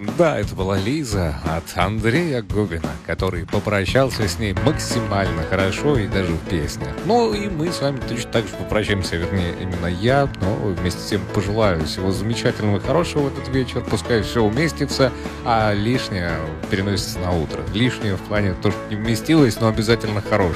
Да, это была Лиза от Андрея Губина, который попрощался с ней максимально хорошо и даже в песнях. Ну и мы с вами точно так же попрощаемся, вернее, именно я, но вместе с тем пожелаю всего замечательного и хорошего в этот вечер. Пускай все уместится, а лишнее переносится на утро. Лишнее в плане то, что не вместилось, но обязательно хорошее.